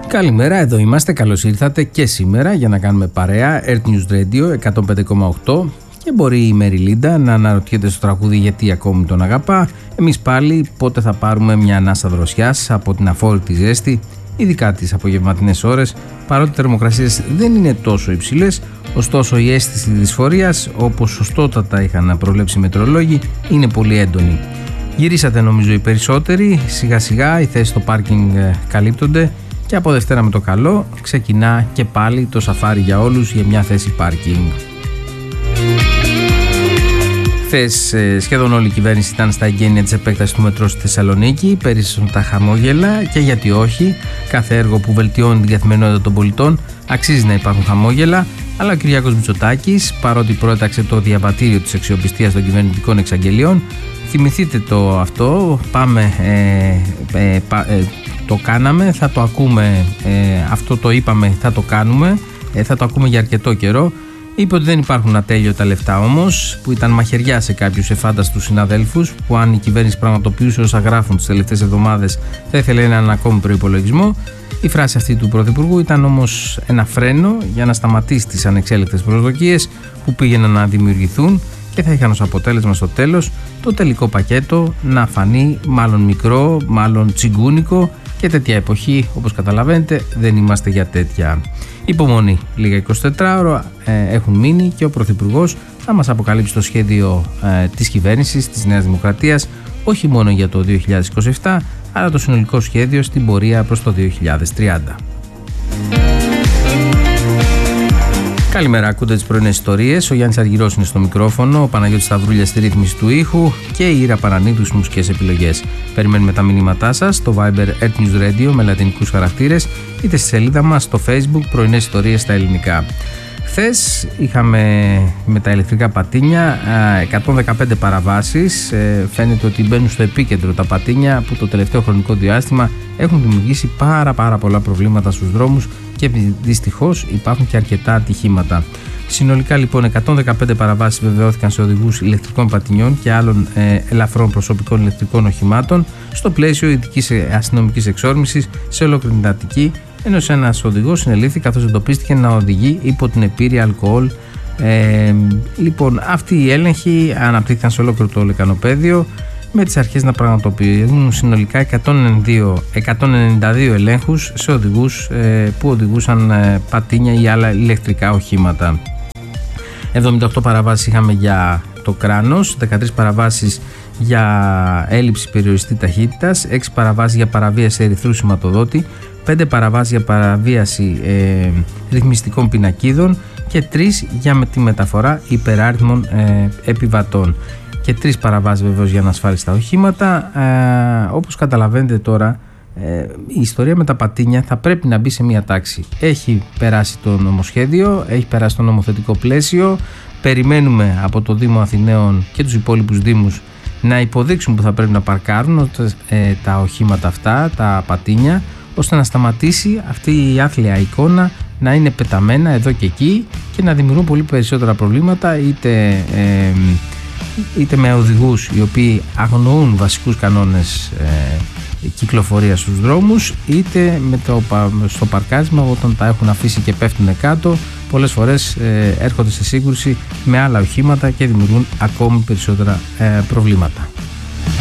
Καλημέρα, εδώ είμαστε, καλώς ήρθατε και σήμερα για να κάνουμε παρέα. Earth News Radio 105,8 και μπορεί η Μεριλίντα να αναρωτιέται στο τραγούδι γιατί ακόμη τον αγαπά. Εμείς πάλι πότε θα πάρουμε μια ανάσα δροσιάς από την αφόρητη ζέστη, ειδικά τις απογευματινές ώρες, παρότι οι θερμοκρασίες δεν είναι τόσο υψηλές, ωστόσο η αίσθηση της δυσφορίας, όπως σωστότατα είχαν προβλέψει οι μετεωρολόγοι, είναι πολύ έντονη. Γυρίσατε νομίζω οι περισσότεροι, σιγά σιγά οι θέσεις στο πάρκινγκ καλύπτονται και από Δευτέρα με το καλό ξεκινά και πάλι το σαφάρι για όλους για μια θέση πάρκινγκ. Χθες σχεδόν όλη η κυβέρνηση ήταν στα εγγένεια της επέκτασης του μετρό στη Θεσσαλονίκη, περίσσεσαν τα χαμόγελα και γιατί όχι, κάθε έργο που βελτιώνει την καθημερινότητα των πολιτών αξίζει να υπάρχουν χαμόγελα, αλλά ο Κυριάκος Μητσοτάκης, παρότι πρόταξε το διαβατήριο της αξιοπιστίας των κυβερνητικών εξαγγελιών, θυμηθείτε το αυτό, το κάναμε, θα το ακούμε, αυτό το είπαμε, θα το κάνουμε, θα το ακούμε για αρκετό καιρό. Είπε ότι δεν υπάρχουν ατέλειωτα λεφτά όμως, που ήταν μαχαιριά σε κάποιους εφάνταστους συναδέλφους, που αν η κυβέρνηση πραγματοποιούσε όσα γράφουν τις τελευταίες εβδομάδες θα ήθελε έναν ακόμη προϋπολογισμό. Η φράση αυτή του Πρωθυπουργού ήταν όμως ένα φρένο για να σταματήσει τις ανεξέλεγκτες προσδοκίες που πήγαιναν να δημιουργηθούν και θα είχαν ως αποτέλεσμα στο τέλος το τελικό πακέτο να φανεί μάλλον μικρό, μάλλον τσιγκούνικο, και τέτοια εποχή, όπως καταλαβαίνετε, δεν είμαστε για τέτοια. Υπομονή, λίγα 24 ώρα έχουν μείνει και ο Πρωθυπουργός θα μας αποκαλύψει το σχέδιο της κυβέρνησης, της Νέας Δημοκρατίας, όχι μόνο για το 2027, αλλά το συνολικό σχέδιο στην πορεία προς το 2030. Καλημέρα, ακούτε τις πρωινές ιστορίες. Ο Γιάννης Αργυρός είναι στο μικρόφωνο, ο Παναγιώτης Σταυρούλιας στη ρύθμιση του ήχου και η Ήρα Παρανίδου στις μουσικές επιλογές. Περιμένουμε τα μηνύματά σας στο Viber Earth News Radio με λατινικούς χαρακτήρες, είτε στη σελίδα μας στο Facebook πρωινές ιστορίες στα ελληνικά. Χθες είχαμε με τα ηλεκτρικά πατίνια 115 παραβάσεις. Φαίνεται ότι μπαίνουν στο επίκεντρο τα πατίνια που το τελευταίο χρονικό διάστημα έχουν δημιουργήσει πάρα πολλά προβλήματα στους δρόμους και δυστυχώς υπάρχουν και αρκετά ατυχήματα. Συνολικά λοιπόν 115 παραβάσεις βεβαιώθηκαν σε οδηγούς ηλεκτρικών πατινιών και άλλων ελαφρών προσωπικών ηλεκτρικών οχημάτων στο πλαίσιο ειδικής αστυνομικής εξόρμησης σε ολόκληρη την Αττική, ενώ ένας οδηγός συνελήφθη καθώς εντοπίστηκε να οδηγεί υπό την επίρρεια αλκοόλ. Λοιπόν, αυτοί οι έλεγχοι αναπτύχθηκαν σε ολόκληρο το λεκανοπέδιο, με τις αρχές να πραγματοποιούν συνολικά 192 ελέγχους σε οδηγούς που οδηγούσαν πατίνια ή άλλα ηλεκτρικά οχήματα. 78 παραβάσεις είχαμε για το κράνος, 13 παραβάσεις για έλλειψη περιοριστή ταχύτητας, 6 παραβάσεις για παραβίαση ερυθρού σηματοδότη, 5 παραβάσεις για παραβίαση ρυθμιστικών πινακίδων και 3 για τη μεταφορά υπεράριθμων επιβατών. Και 3 παραβάσεις βεβαίως για ανασφάλιστα οχήματα. Όπως καταλαβαίνετε τώρα, η ιστορία με τα πατίνια θα πρέπει να μπει σε μία τάξη. Έχει περάσει το νομοσχέδιο, έχει περάσει το νομοθετικό πλαίσιο. Περιμένουμε από το Δήμο Αθηναίων και τους υπόλοιπους δήμους να υποδείξουν που θα πρέπει να παρκάρουν τα οχήματα αυτά, τα πατίνια, ώστε να σταματήσει αυτή η άθλια εικόνα να είναι πεταμένα εδώ και εκεί και να δημιουργούν πολύ περισσότερα προβλήματα, είτε με οδηγούς οι οποίοι αγνοούν βασικούς κανόνες κυκλοφορίας στους δρόμους, είτε στο παρκάρισμα όταν τα έχουν αφήσει και πέφτουν κάτω. Πολλές φορές έρχονται σε σύγκρουση με άλλα οχήματα και δημιουργούν ακόμη περισσότερα προβλήματα.